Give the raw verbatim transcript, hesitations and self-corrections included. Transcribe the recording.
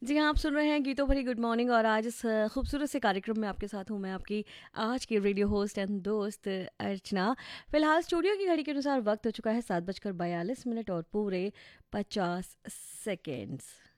जी हाँ, आप सुन रहे हैं गीतों भरी गुड मॉर्निंग और आज इस अ, खूबसूरत से कार्यक्रम में आपके साथ हूँ मैं आपकी आज की रेडियो होस्ट एंड दोस्त अर्चना। फिलहाल स्टूडियो की घड़ी के अनुसार वक्त हो चुका है सात बजकर बयालीस मिनट और पूरे पचास सेकेंड्स।